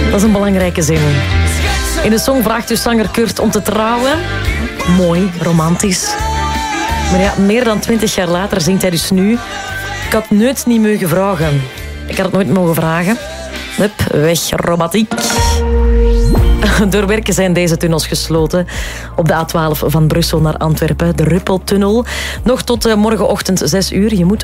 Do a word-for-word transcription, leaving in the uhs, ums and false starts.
Dat is een belangrijke zin. In de song vraagt dus zanger Kurt om te trouwen. Mooi, romantisch. Maar ja, meer dan twintig jaar later zingt hij dus nu... Ik had nooit niet mogen vragen. Ik had het nooit mogen vragen. Hup, weg, romantiek. Door werken zijn deze tunnels gesloten. Op de A twaalf van Brussel naar Antwerpen, de Ruppeltunnel. Nog tot morgenochtend zes uur. Je moet